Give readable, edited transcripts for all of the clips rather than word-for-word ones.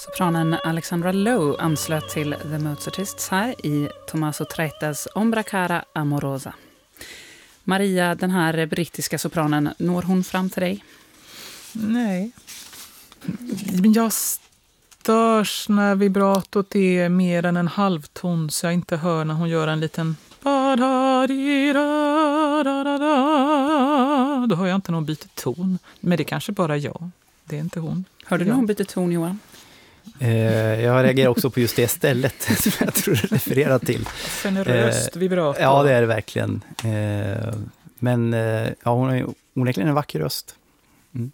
Sopranen Alexandra Lowe anslöt till The Mozartists här i Tommaso Treitas Ombra cara amorosa. Maria, den här brittiska sopranen, når hon fram till dig? Nej. Jag störs när vibratot är mer än en halvton så jag inte hör när hon gör en liten... Då hör jag inte någon byter ton. Men det är kanske bara jag. Det är inte hon. Hörde du någon byter ton, Johan? Jag reagerar också på just det stället som jag tror du refererar till. Generöst vibrato. Ja, det är det verkligen. Men ja, hon har onekligen en vacker röst. Mm.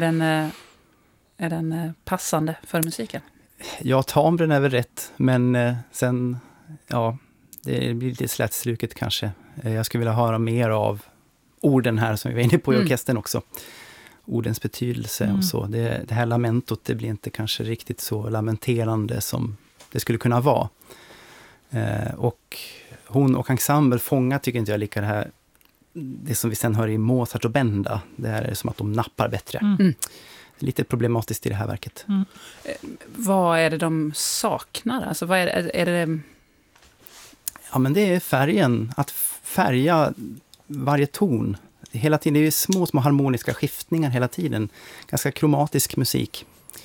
Är den passande för musiken? Ja, tambren är väl rätt. Men sen, ja, det blir lite slätstruket kanske. Jag skulle vilja höra mer av orden här som vi var inne på i orkestern också. Ordens betydelse och så. Det här lamentot, det blir inte kanske riktigt så lamenterande som det skulle kunna vara. Och hon och ensemble fångar tycker inte jag lika det här, det som vi sen hör i Mozart och Benda. Det här är som att de nappar bättre. Lite problematiskt i det här verket. Vad är det de saknar? Alltså vad är det? Ja, men det är färgen. Att färga varje ton. Hela tiden, det är små harmoniska skiftningar hela tiden. Ganska kromatisk musik.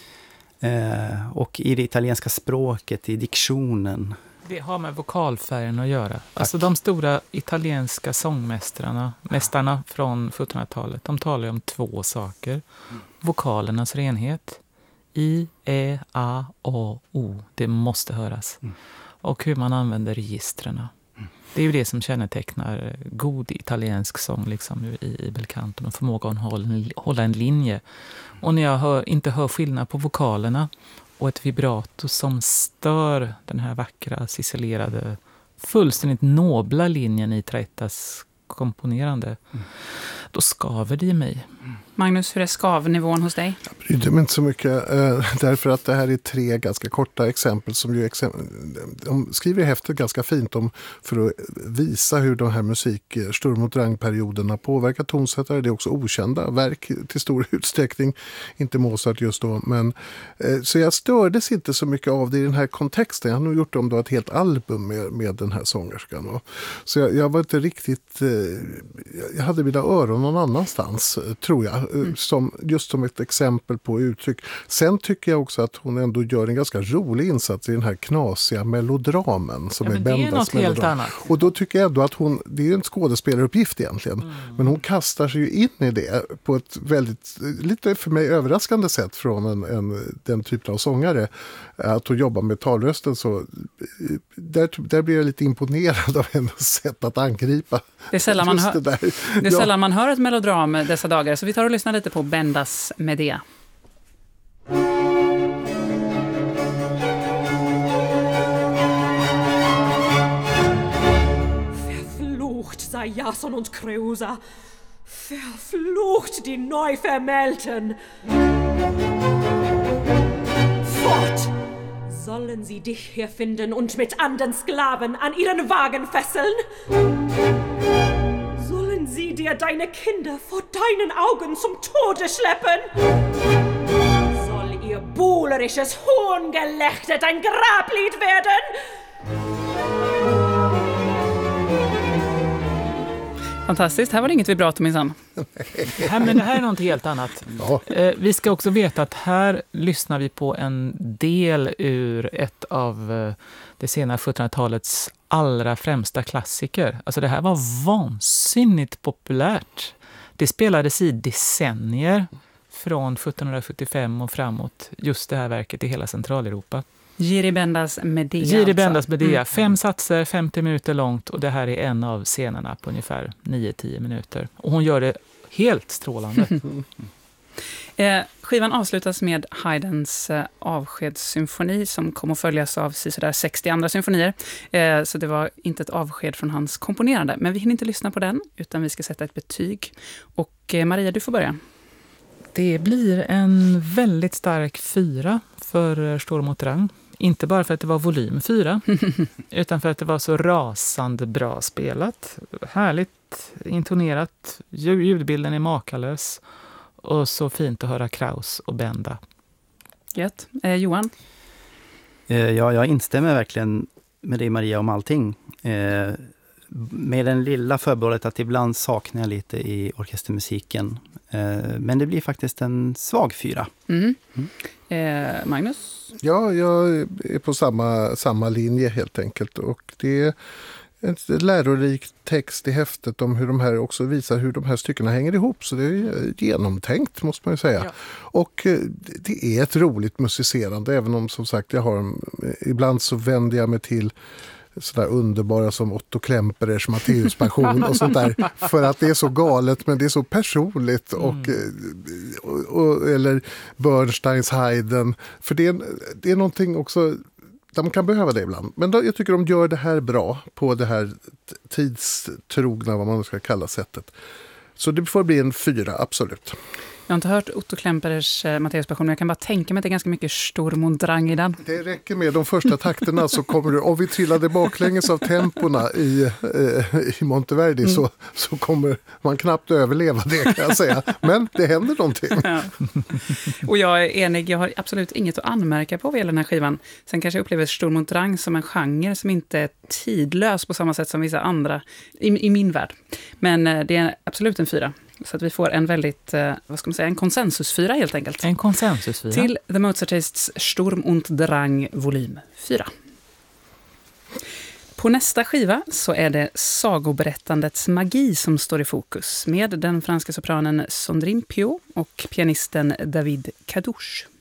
Och i det italienska språket, i diktionen. Det har med vokalfärgen att göra. Alltså de stora italienska sångmästarna från 1700-talet, de talar om två saker. Vokalernas renhet. I, E, A, O, O. Det måste höras. Och hur man använder registrerna. Det är ju det som kännetecknar god italiensk sång liksom, i belcanto. Och förmåga att hålla en linje. Och när jag inte hör skillnad på vokalerna och ett vibrato som stör den här vackra, ciselerade, fullständigt nobla linjen i Treitas komponerande, då skaver det i mig. Magnus, hur är skavnivån hos dig? Jag bryr mig inte så mycket därför att det här är 3 ganska korta exempel som ju de skriver i häftet ganska fint om för att visa hur de här Sturm- och drangperioderna påverkar tonsättare. Det är också okända verk till stor utsträckning, inte Mozart just då, men så jag stördes inte så mycket av det i den här kontexten. Jag har nog gjort om då ett helt album med den här sångerskan. Så jag var inte riktigt jag hade mina öron någon annanstans, tror jag. Just som ett exempel på uttryck. Sen tycker jag också att hon ändå gör en ganska rolig insats i den här knasiga melodramen som är Bendas melodram. Helt annat. Och då tycker jag ändå att det är ju en skådespelaruppgift egentligen. Men hon kastar sig ju in i det på ett väldigt, lite för mig överraskande sätt från den typen av sångare. Att hon jobbar med talrösten så där blir jag lite imponerad av hennes sätt att angripa. Det är sällan man hör ett melodram dessa dagar, så vi tar och lyssnar lite på Bendas Medea. Verflucht sei Jason und Kreusa, verflucht die Neuvermählten. Fort! Sollen sie dich hier finden und mit anderen Sklaven an ihren Wagen fesseln? Sollen sie dir deine Kinder vor deinen Augen zum Tode schleppen? Soll ihr buhlerisches Hohngelächter dein Grablied werden? Fantastiskt, här var det inget vibrato minsann. Men det här är något helt annat. Ja. Vi ska också veta att här lyssnar vi på en del ur ett av det sena 1700-talets allra främsta klassiker. Alltså det här var vansinnigt populärt. Det spelades i decennier från 1775 och framåt, just det här verket i hela Centraleuropa. Giri Bendas Medea. 5 satser, 50 minuter långt, och det här är en av scenerna på ungefär 9-10 minuter. Och hon gör det helt strålande. Skivan avslutas med Haydns avskedssymfoni som kommer att följas av sådär 60 andra symfonier. Så det var inte ett avsked från hans komponerande. Men vi hinner inte lyssna på den, utan vi ska sätta ett betyg. Och Maria, du får börja. Det blir en väldigt stark 4 för Sturm und Drang. Inte bara för att det var volym 4, utan för att det var så rasande bra spelat. Härligt intonerat, ljudbilden är makalös och så fint att höra Kraus och Benda. Gött. Johan? Ja, jag instämmer verkligen med dig Maria om allting. Med den lilla förbehållet att ibland saknar jag lite i orkestermusiken. Men det blir faktiskt en svag 4. Magnus? Ja, jag är på samma linje helt enkelt. Och det är en lärorik text i häftet om hur de här också visar hur de här styckena hänger ihop. Så det är genomtänkt måste man ju säga. Ja. Och det är ett roligt musicerande, även om som sagt ibland så vänder jag mig till sådär underbara som Otto Klemperers Matteus-passion och sånt där, för att det är så galet men det är så personligt och eller Bernsteins Haydn, för det är någonting också där man kan behöva det ibland, men jag tycker de gör det här bra på det här tidstrogna, vad man ska kalla sättet, så det får bli en 4, absolut. Jag har inte hört Otto Klemperers Matteus-passion, men jag kan bara tänka mig att det är ganska mycket Sturm und Drang i den. Det räcker med de första takterna så kommer du, om vi trillade baklänges av tempona i Monteverdi så kommer man knappt överleva det, kan jag säga. Men det händer någonting. Ja. Och jag är enig, jag har absolut inget att anmärka på hela den här skivan. Sen kanske jag upplever Sturm und Drang som en genre som inte är tidlös på samma sätt som vissa andra i min värld. Men det är absolut en 4. Så att vi får en väldigt, en konsensus-4 helt enkelt. En konsensus-4. Till The Mozartists Sturm und Drang volym 4. På nästa skiva så är det sagoberättandets magi som står i fokus med den franska sopranen Sandrine Piau och pianisten David Kadouche.